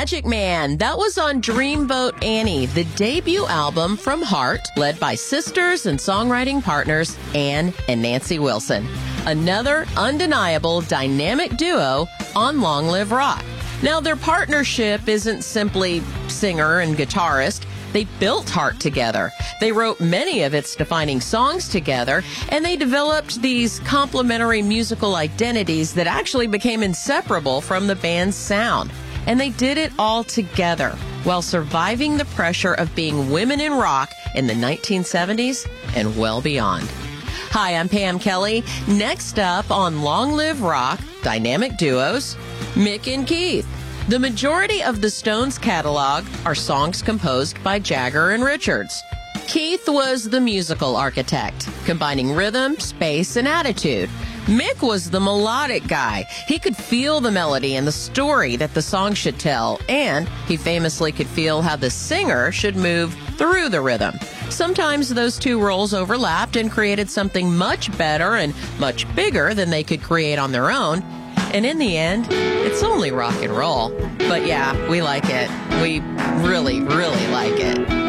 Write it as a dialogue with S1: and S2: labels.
S1: Magic Man. That was on Dreamboat Annie, the debut album from Heart, led by sisters and songwriting partners Ann and Nancy Wilson. Another undeniable dynamic duo on Long Live Rock. Now, their partnership isn't simply singer and guitarist. They built Heart together. They wrote many of its defining songs together, and they developed these complementary musical identities that actually became inseparable from the band's sound. And they did it all together while surviving the pressure of being women in rock in the 1970s and well beyond. Hi, I'm Pam Kelly. Next up on Long Live Rock, dynamic duos, Mick and Keith. The majority of the Stones' catalog are songs composed by Jagger and Richards. Keith was the musical architect, combining rhythm, space, and attitude. Mick was the melodic guy. He could feel the melody and the story that the song should tell, and he famously could feel how the singer should move through the rhythm. Sometimes those two roles overlapped and created something much better and much bigger than they could create on their own. And in the end, it's only rock and roll. But yeah, we like it. We really, really like it.